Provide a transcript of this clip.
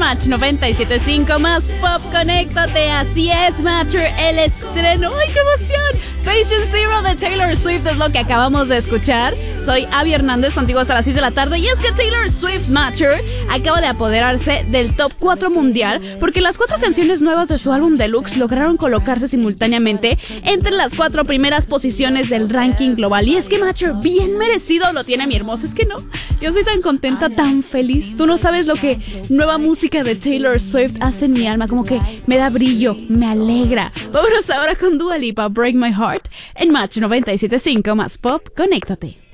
Match 97.5 más pop, conéctate. Así es, Matcher, el estreno. ¡Ay, qué emoción! Patient Zero de Taylor Swift es lo que acabamos de escuchar. Soy Abby Hernández, contigo hasta las 6 de la tarde. Y es que Taylor Swift, Matcher, acaba de apoderarse del top 4 mundial porque las 4 canciones nuevas de su álbum Deluxe lograron colocarse simultáneamente entre las 4 primeras posiciones del ranking global. Y es que, Matcher, bien merecido lo tiene mi hermosa. Es que no, yo soy tan contenta, tan feliz. Tú no sabes lo que nueva música de Taylor Swift hace en mi alma. Como que me da brillo, me alegra. Vámonos ahora con Dua Lipa, Break My Heart, en Match 97.5 más pop, conéctate.